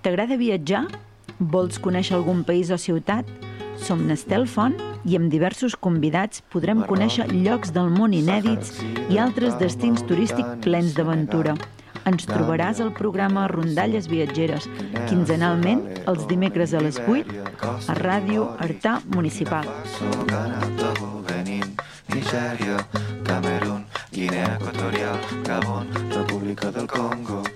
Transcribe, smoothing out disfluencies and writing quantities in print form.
T'agrada viatjar? Vols conèixer algun país o ciutat? Som Nestel Font i amb diversos convidats podrem conèixer llocs del món inèdits i altres destins turístics plens d'aventura. Ens trobaràs al programa Rondalles Viatgeres, quinzenalment els dimecres a les 8 a Ràdio Artà Municipal. Nigèria, Camerún, Guinea Equatorial, Gabon, República del Congo.